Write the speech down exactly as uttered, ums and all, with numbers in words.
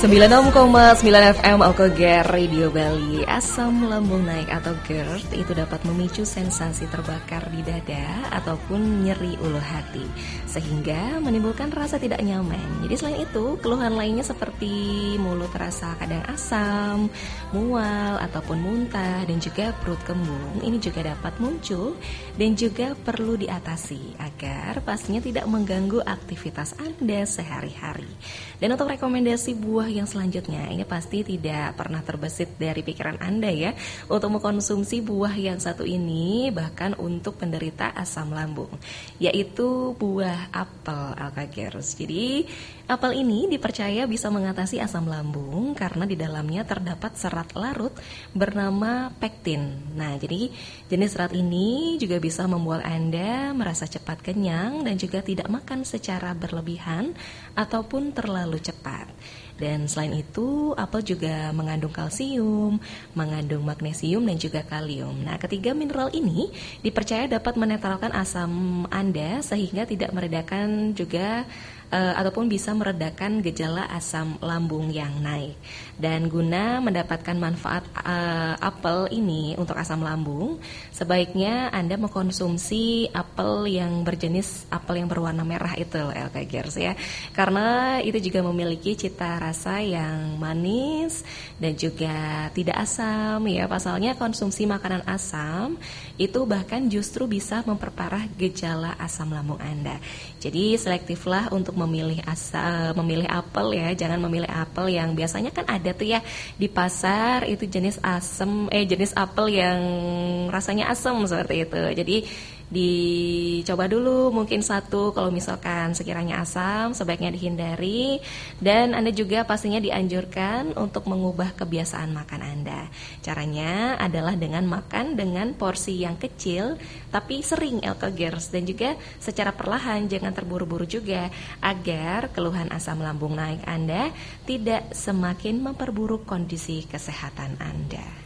sembilan puluh enam koma sembilan F M Alkoger Radio Bali. Asam lambung naik atau GERD itu dapat memicu sensasi terbakar di dada ataupun nyeri ulu hati, sehingga menimbulkan rasa tidak nyaman. Jadi selain itu, keluhan lainnya seperti mulut terasa kadang asam, mual ataupun muntah, dan juga perut kembung ini juga dapat muncul dan juga perlu diatasi agar pastinya tidak mengganggu aktivitas Anda sehari-hari. Dan untuk rekomendasi buah yang selanjutnya, ini pasti tidak pernah terbesit dari pikiran Anda ya, untuk mengkonsumsi buah yang satu ini, bahkan untuk penderita asam lambung, yaitu buah apel Alkagers. Jadi apel ini dipercaya bisa mengatasi asam lambung karena di dalamnya terdapat serat larut bernama pektin. Nah, jadi jenis serat ini juga bisa membuat Anda merasa cepat kenyang dan juga tidak makan secara berlebihan ataupun terlalu cepat. Dan selain itu, apel juga mengandung kalsium, mengandung magnesium dan juga kalium. Nah, ketiga mineral ini dipercaya dapat menetralkan asam Anda sehingga tidak meredakan juga uh, ataupun bisa meredakan gejala asam lambung yang naik. Dan guna mendapatkan manfaat uh, apel ini untuk asam lambung, sebaiknya Anda mengkonsumsi apel yang berjenis apel yang berwarna merah itu, Alkagers ya. Karena itu juga memiliki cita rasa yang manis dan juga tidak asam ya. Pasalnya konsumsi makanan asam itu bahkan justru bisa memperparah gejala asam lambung Anda. Jadi selektiflah untuk memilih asa, memilih apel ya. Jangan memilih apel yang biasanya kan ada tuh ya di pasar, itu jenis asam eh jenis apel yang rasanya asam seperti itu. Jadi dicoba dulu mungkin satu, kalau misalkan sekiranya asam sebaiknya dihindari. Dan Anda juga pastinya dianjurkan untuk mengubah kebiasaan makan Anda. Caranya adalah dengan makan dengan porsi yang kecil tapi sering, Alkagers, dan juga secara perlahan, jangan terburu-buru juga, agar keluhan asam lambung naik Anda tidak semakin memperburuk kondisi kesehatan Anda.